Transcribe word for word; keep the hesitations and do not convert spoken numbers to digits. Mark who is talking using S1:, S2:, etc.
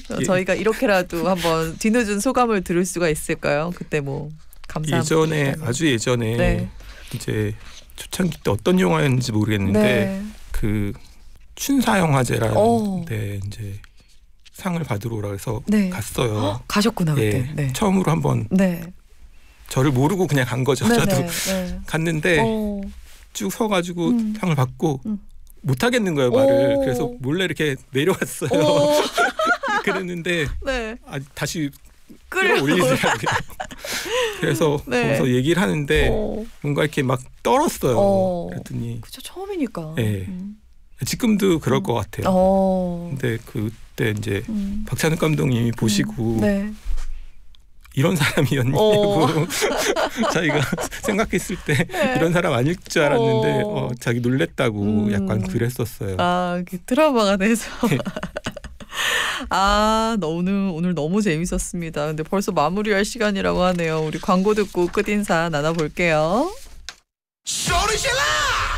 S1: 예. 저희가 이렇게라도 한번 뒤늦은 소감을 들을 수가 있을까요? 그때 뭐 감사합니다.
S2: 예전에 아주 예전에 네. 이제 초창기 때 어떤 영화였는지 모르겠는데 네. 그 춘사영화제라는 데 이제 상을 받으러 오라 해서 네. 갔어요.
S1: 헉, 가셨구나 그때.
S2: 예,
S1: 네.
S2: 처음으로 한번 네. 저를 모르고 그냥 간 거죠. 네네. 저도 네. 갔는데 오. 쭉 서가지고 음. 상을 받고 음. 못 하겠는 거예요 말을. 오. 그래서 몰래 이렇게 내려왔어요. 그랬는데 네. 아, 다시 끌어올리더라고요. 그래서 네. 거기서 얘기를 하는데 오. 뭔가 이렇게 막 떨었어요. 오. 그랬더니
S1: 그쵸 처음이니까.
S2: 네. 음. 지금도 그럴 음. 것 같아요. 오. 근데 그때 이제 음. 박찬욱 감독님이 보시고 음. 네. 이런 사람이었냐고 자기가 생각했을 때 네. 이런 사람 아닐 줄 알았는데 어, 자기 놀랬다고 음. 약간 그랬었어요.
S1: 아, 트라우마가 돼서. 아, 너 오늘 오늘 너무 재밌었습니다. 근데 벌써 마무리할 시간이라고 하네요. 우리 광고 듣고 끝인사 나눠볼게요. 소리 질러!